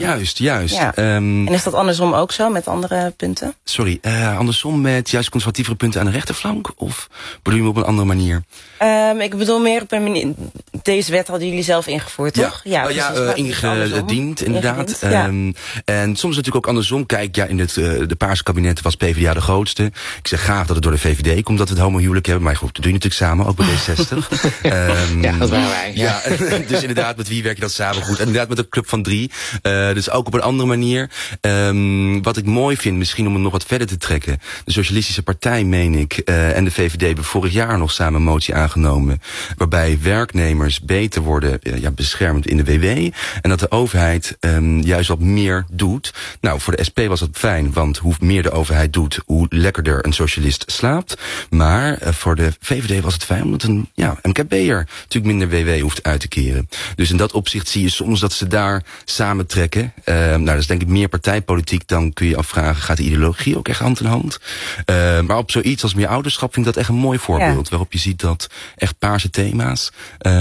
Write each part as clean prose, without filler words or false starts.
Juist. Ja. En is dat andersom ook zo, met andere punten? Sorry, andersom met juist conservatievere punten aan de rechterflank? Of bedoel je op een andere manier? Ik bedoel meer op een manier... Deze wet hadden jullie zelf ingevoerd, toch? Ja, ingediend, inderdaad. En soms natuurlijk ook andersom. Kijk, in de Paarse kabinet was PvdA de grootste. Ik zeg graag dat het door de VVD komt dat we het homohuwelijk hebben. Maar goed, dat doe je natuurlijk samen, ook bij D60. Ja, dat waren wij. Ja, dus inderdaad, met wie werk je dat samen goed? En inderdaad met de Club van 3. Dus ook op een andere manier. Wat ik mooi vind, misschien om het nog wat verder te trekken. De Socialistische Partij, meen ik, en de VVD hebben vorig jaar nog samen een motie aangenomen. Waarbij werknemers beter worden beschermd in de WW. En dat de overheid juist wat meer doet. Nou, voor de SP was dat fijn, want hoe meer de overheid doet, hoe lekkerder een socialist slaapt. Maar voor de VVD was het fijn, omdat een MKB'er natuurlijk minder WW hoeft uit te keren. Dus in dat opzicht zie je soms dat ze daar samentrekken. Dat is denk ik meer partijpolitiek. Dan kun je afvragen, gaat de ideologie ook echt hand in hand? Maar op zoiets als meer ouderschap vind ik dat echt een mooi voorbeeld. Waarop je ziet dat echt paarse thema's,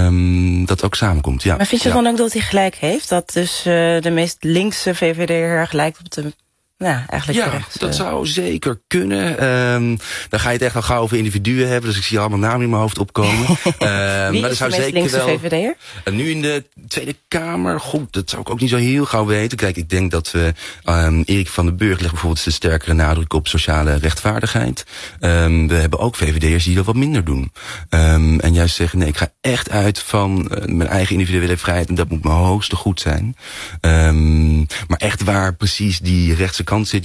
dat ook samenkomt. Ja. Maar vind je dan ook dat hij gelijk heeft? Dat dus de meest linkse VVD heel erg lijkt op de... Ja, eigenlijk terecht. Dat zou zeker kunnen. Dan ga je het echt al gauw over individuen hebben. Dus ik zie allemaal namen in mijn hoofd opkomen. Wie is de meest linkse VVD'er? Nu in de Tweede Kamer, goed, dat zou ik ook niet zo heel gauw weten. Kijk, ik denk dat we Erik van den Burg legt bijvoorbeeld een sterkere nadruk op sociale rechtvaardigheid. We hebben ook VVD'ers die dat wat minder doen. En juist zeggen, nee, ik ga echt uit van mijn eigen individuele vrijheid en dat moet mijn hoogste goed zijn. Maar echt waar precies die rechtse kant zit,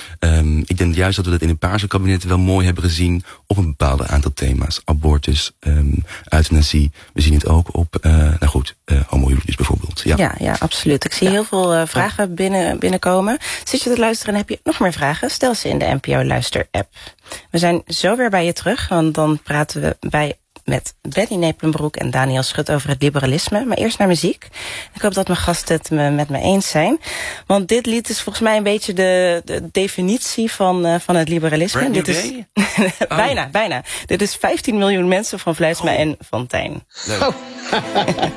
ik denk juist dat we dat in het Paarse kabinet wel mooi hebben gezien op een bepaald aantal thema's. Abortus, euthanasie. We zien het ook op, homohuwelijkjes bijvoorbeeld. Ja, absoluut. Ik zie heel veel vragen binnenkomen. Zit je te luisteren en heb je nog meer vragen? Stel ze in de NPO Luister app. We zijn zo weer bij je terug, want dan praten we met Benny Nepelenbroek en Daniel Schut over het liberalisme. Maar eerst naar muziek. Ik hoop dat mijn gasten het met me eens zijn. Want dit lied is volgens mij een beetje de definitie van het liberalisme. Dit is bijna. Dit is 15 miljoen mensen van Vlijtsma en Fontijn.